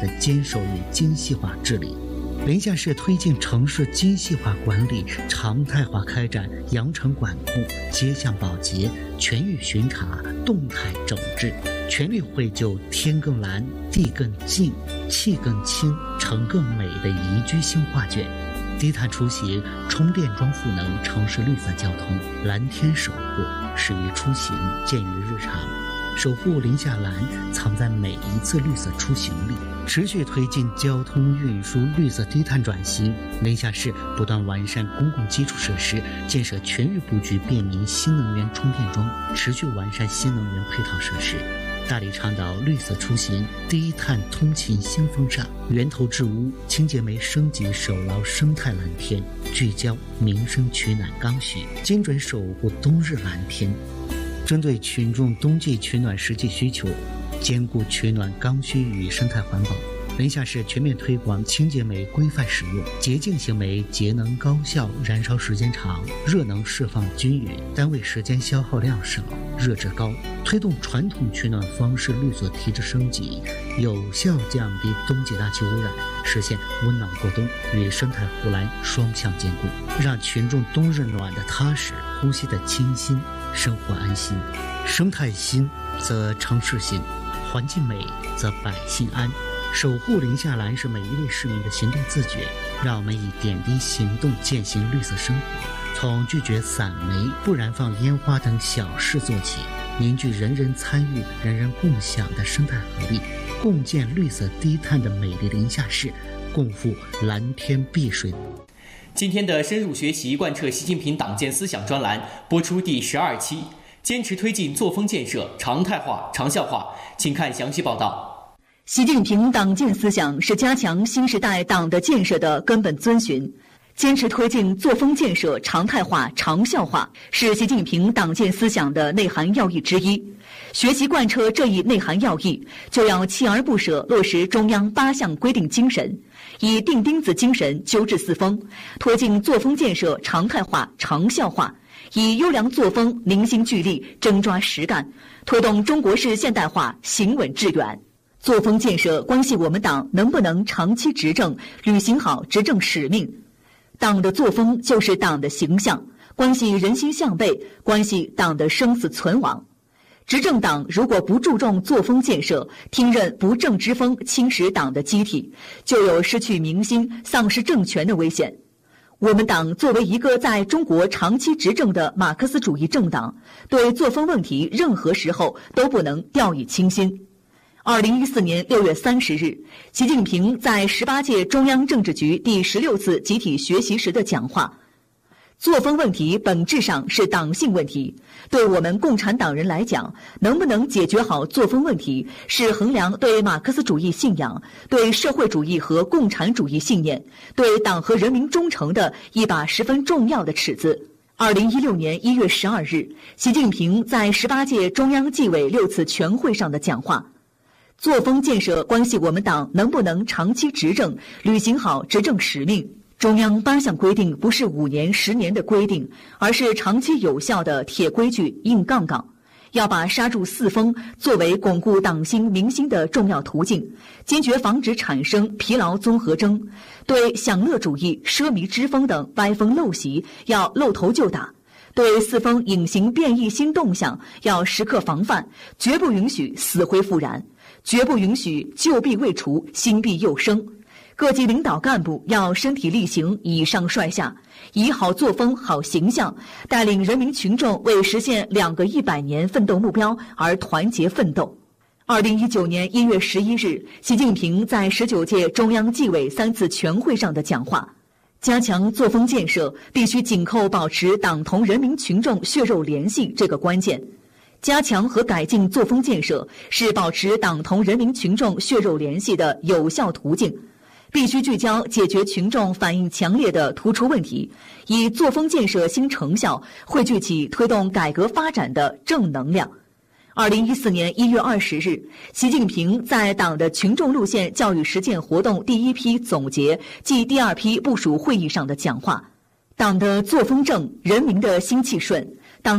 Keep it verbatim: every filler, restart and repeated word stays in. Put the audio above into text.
的坚守与精细化治理。临夏市推进城市精细化管理，常态化开展扬城管控、街巷保洁、全域巡查、动态整治，全力绘就天更蓝、地更净、气更清、城更美的宜居新画卷。低碳出行、充电桩赋能城市绿色交通，蓝天守护始于出行，见于日常。守护临夏蓝藏在每一次绿色出行里，持续推进交通运输绿色低碳转型。临夏市不断完善公共基础设施，建设全域布局便民新能源充电桩，持续完善新能源配套设施，大力倡导绿色出行、低碳通勤新风尚，源头治污、清洁煤升级守牢生态蓝天，聚焦民生取暖刚需，精准守护冬日蓝天。针对群众冬季取暖实际需求，兼顾取暖刚需与生态环保，临夏市全面推广清洁煤规范使用，洁净型煤节能高效，燃烧时间长，热能释放均匀，单位时间消耗量少，热值高，推动传统取暖方式绿色提质升级，有效降低冬季大气污染，实现温暖过冬与生态护栏双向兼顾，让群众冬日暖得踏实，呼吸得清新，生活安心。生态新则城市新，环境美则百姓安。守护临夏蓝是每一位市民的行动自觉，让我们以点滴行动践行绿色生活，从拒绝散煤、不燃放烟花等小事做起，凝聚人人参与、人人共享的生态合力，共建绿色低碳的美丽临夏市，共赴蓝天碧水。 今天的深入学习贯彻习近平党建思想专栏播出第十二期，坚持推进作风建设常态化、长效化，请看详细报道。 习近平党建思想是加强新时代党的建设的根本遵循，坚持推进作风建设常态化、长效化是习近平党建思想的内涵要义之一。学习贯彻这一内涵要义，就要锲而不舍落实中央八项规定精神，以钉钉子精神纠治四风，推进作风建设常态化、长效化，以优良作风凝心聚力，争抓实干，推动中国式现代化行稳致远。作风建设关系我们党能不能长期执政，履行好执政使命。党的作风就是党的形象，关系人心向背，关系党的生死存亡。执政党如果不注重作风建设，听任不正之风侵蚀党的机体，就有失去民心、丧失政权的危险。我们党作为一个在中国长期执政的马克思主义政党，对作风问题任何时候都不能掉以轻心。二零一四年六月三十日，习近平在十八届中央政治局第十六次集体学习时的讲话，作风问题本质上是党性问题，对我们共产党人来讲，能不能解决好作风问题，是衡量对马克思主义信仰、对社会主义和共产主义信念、对党和人民忠诚的一把十分重要的尺子。二零一六年一月十二日，习近平在十八届中央纪委六次全会上的讲话，作风建设关系我们党能不能长期执政，履行好执政使命。中央八项规定不是五年、十年的规定，而是长期有效的铁规矩、硬杠杠。要把刹住四风作为巩固党心民心的重要途径，坚决防止产生疲劳综合征。对享乐主义、奢靡之风等歪风陋习，要露头就打。对四风隐形变异新动向，要时刻防范，绝不允许死灰复燃。绝不允许旧弊未除，新弊又生。各级领导干部要身体力行，以上率下，以好作风、好形象，带领人民群众为实现两个一百年奋斗目标而团结奋斗。二零一九年一月十一日，习近平在十九届中央纪委三次全会上的讲话，加强作风建设必须紧扣保持党同人民群众血肉联系这个关键。加强和改进作风建设是保持党同人民群众血肉联系的有效途径，必须聚焦解决群众反映强烈的突出问题，以作风建设新成效汇聚起推动改革发展的正能量。二零一四年一月二十日，习近平在党的群众路线教育实践活动第一批总结暨第二批部署会议上的讲话，党的作风正，人民的心气顺，